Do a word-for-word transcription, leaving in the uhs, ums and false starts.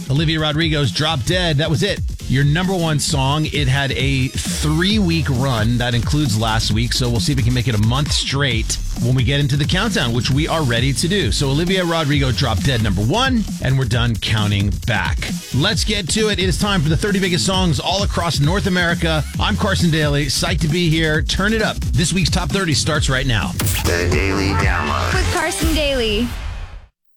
Olivia Rodrigo's Drop Dead. That was it. Your number one song. It had a three-week run. That includes last week, so we'll see if we can make it a month straight when we get into the countdown, which we are ready to do. So Olivia Rodrigo, Drop Dead, number one, and we're done counting back. Let's get to it. It is time for the thirty biggest songs all across North America. I'm Carson Daly, psyched to be here. Turn it up. This week's Top thirty starts right now. The Daily Download with Carson Daly.